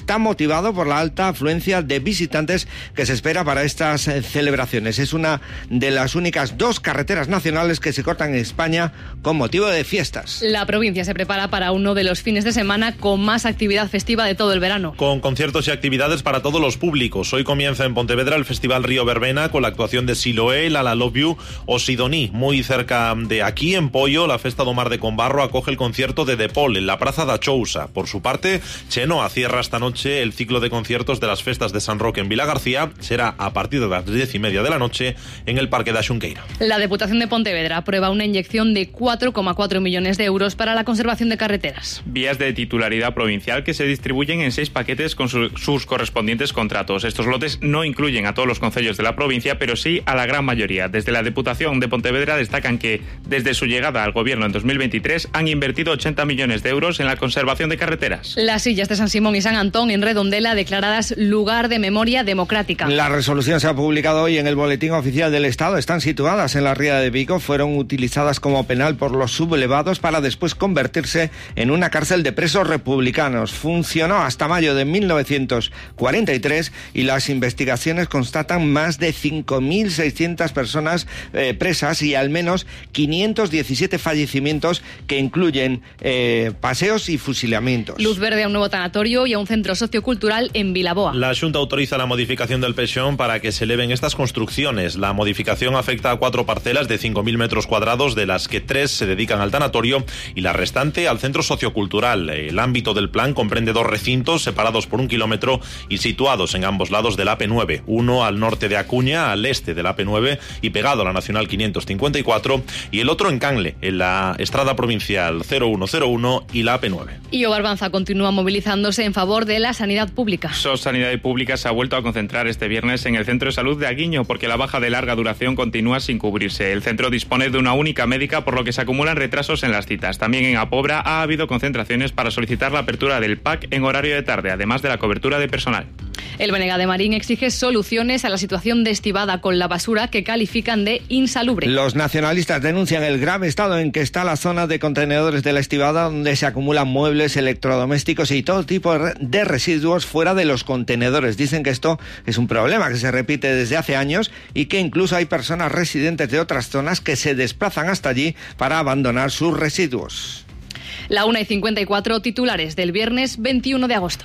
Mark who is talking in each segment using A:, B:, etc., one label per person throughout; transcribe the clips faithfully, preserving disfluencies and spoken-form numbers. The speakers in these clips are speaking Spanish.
A: está motivado por la alta afluencia de visitantes que se espera para estas eh, celebraciones. Es una de las únicas dos carreteras nacionales que se cortan en España con motivo de fiestas.
B: La provincia se prepara para uno de los fines de semana con más actividad festiva de todo el verano.
C: Con conciertos y actividades para todos los públicos. Hoy comienza en Pontevedra el Festival Río Verbena con la actuación de Siloé, La La Love You o Sidoní. Muy cerca de aquí, en Pollo, la Festa do Mar de Combarro acoge el concierto de Depol en la Praza da Chousa. Por su parte, Chenoa cierra esta noche el ciclo de conciertos de las Festas de San Roque en Vilagarcía. Será a partir de las diez y media de la noche en el Parque da Xunqueira.
B: La Deputación de Pontevedra aprueba una inyección de cuatro coma cuatro millones de euros para la conservación de carreteras.
D: Vías de titularidad provincial que se distribuyen en seis paquetes con su, sus correspondientes contratos. Estos lotes no incluyen a todos los concellos de la provincia, pero sí a la gran mayoría. Desde la Deputación de Pontevedra destacan que desde su llegada al gobierno en dos mil veintitrés han invertido ochenta millones de euros en la conservación de carreteras.
B: Las illas de San Simón y San Antón en Redondela declaradas lugar de memoria democrática.
A: La resolución se ha publicado hoy en el Boletín Oficial del Estado. Están situadas en la Ría de Vigo, fueron utilizadas como penal por los sublevados para después convertirse en una cárcel de presos republicanos. Funcionó hasta mayo de mil novecientos cuarenta y tres y las investigaciones constatan más de cinco mil seiscientas personas eh, presas y al menos quinientos diecisiete fallecimientos que incluyen eh, paseos y fusilamientos.
B: Luz verde a un nuevo tanatorio y a un centro sociocultural en Vilaboa.
C: La Xunta autoriza la modificación del pensión para que se eleven estas construcciones. La modificación afecta a cuatro parcelas de cinco mil metros cuadrados, de las que tres se dedican al tanatorio y la restante al centro sociocultural. El ámbito del plan comprende dos recintos separados por un kilómetro y situados en ambos lados del A P nueve, uno al norte de Acuña, al este del A P nueve y pegado a la Nacional quinientos cincuenta y cuatro, y el otro en Canle, en la Estrada Provincial cero uno cero uno y la A P nueve.
B: Y Obarbanza continúa movilizándose en favor de la sanidad pública.
D: S O S Sanidad Pública se ha vuelto a concentrar este viernes en el Centro de Salud de Aguiño porque la baja de larga duración continúa sin cubrirse. El centro dispone de una única médica, por lo que se acumulan retrasos en las citas. También en Apobra ha habido concentraciones para solicitar la apertura del P A C en horario de tarde, además de la cobertura de personal.
B: El Benega de Marín exige soluciones a la situación de estibada con la basura que califican de insalubre.
A: Los nacionalistas denuncian el grave estado en que está la zona de contenedores de la estibada, donde se acumulan muebles, electrodomésticos y todo tipo de residuos fuera de los contenedores. Dicen que esto es un problema que se repite desde hace años y que incluso hay personas residentes de otras zonas que se desplazan hasta allí para abandonar sus residuos.
B: La una y cincuenta y cuatro, titulares del viernes veintiuno de agosto.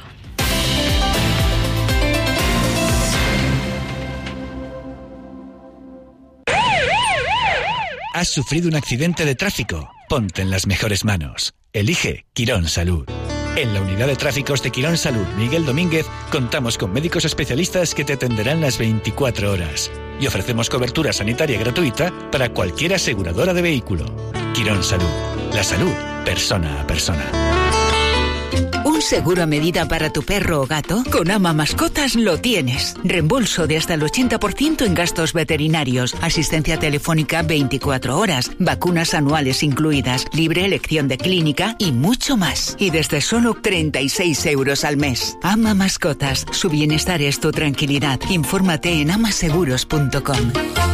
E: ¿Has sufrido un accidente de tráfico? Ponte en las mejores manos. Elige Quirón Salud. En la unidad de tráficos de Quirón Salud Miguel Domínguez contamos con médicos especialistas que te atenderán las veinticuatro horas y ofrecemos cobertura sanitaria gratuita para cualquier aseguradora de vehículo. Quirón Salud. La salud, persona a persona.
F: ¿Un seguro a medida para tu perro o gato? Con Ama Mascotas lo tienes. Reembolso de hasta el ochenta por ciento en gastos veterinarios, asistencia telefónica veinticuatro horas, vacunas anuales incluidas, libre elección de clínica y mucho más. Y desde solo treinta y seis euros al mes. Ama Mascotas. Su bienestar es tu tranquilidad. Infórmate en amaseguros punto com.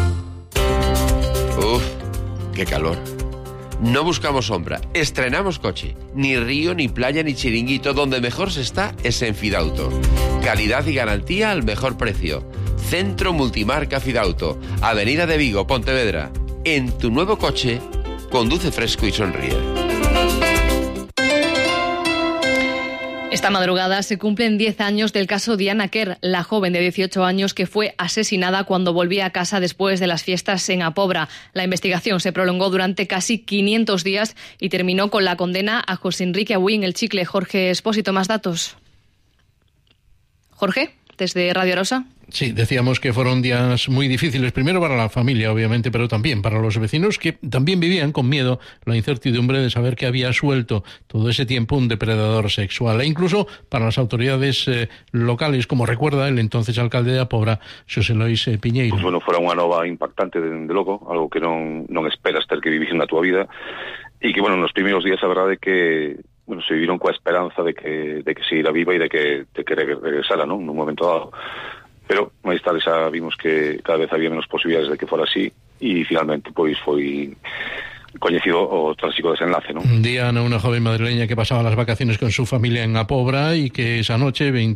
G: Uf, qué calor. No buscamos sombra, estrenamos coche. Ni río, ni playa, ni chiringuito. Donde mejor se está es en Fidauto. Calidad y garantía al mejor precio. Centro Multimarca Fidauto. Avenida de Vigo, Pontevedra. En tu nuevo coche, conduce fresco y sonríe.
B: Esta madrugada se cumplen diez años del caso Diana Kerr, la joven de dieciocho años que fue asesinada cuando volvía a casa después de las fiestas en Apobra. La investigación se prolongó durante casi quinientos días y terminó con la condena a José Enrique Abuí en el Chicle. Jorge Espósito, más datos. Jorge, desde Radio Arosa.
H: Sí, decíamos que fueron días muy difíciles, primero para la familia, obviamente, pero también para los vecinos que también vivían con miedo la incertidumbre de saber que había suelto todo ese tiempo un depredador sexual, e incluso para las autoridades eh, locales, como recuerda el entonces alcalde de Apobra, Xosé Lois eh, Piñeiro.
I: Pues bueno, fora unha nova impactante, de, de logo, algo que non, non esperas ter que vivir na tua vida, e que, bueno, nos primeiros días a verdade que bueno, se viviron coa esperanza de que, de que se ira viva e de que, de que regresara, ¿no?, nun momento dado. Pero máis tarde xa vimos que cada vez había menos posibilidades de que fora así e finalmente pois foi coñecido o trágico desenlace, ¿no?
H: Diana, una joven madrileña que pasaba las vacaciones con su familia en Apobra y que esa noche,